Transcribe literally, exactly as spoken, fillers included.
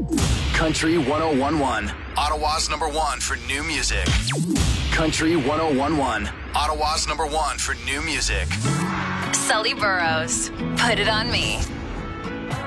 Country one oh one one, Ottawa's number one for new music. Country one oh one one, Ottawa's number one for new music. Sully Burrows, Put It On Me.